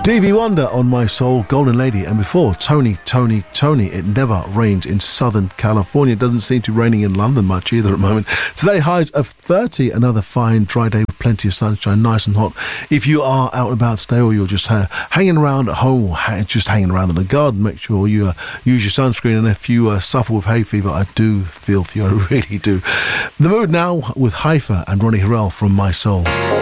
Stevie Wonder on My Soul, Golden Lady, and before Tony, It Never Rains in Southern California. It doesn't seem to be raining in London much either at the moment. Today, highs of 30, another fine dry day with plenty of sunshine, nice and hot. If you are out and about today, or you're just hanging around at home, or just hanging around in the garden, make sure you use your sunscreen. And if you suffer with hay fever, I do feel for you, I really do. The mood now with Haifa and Ronnie Harrell from My Soul.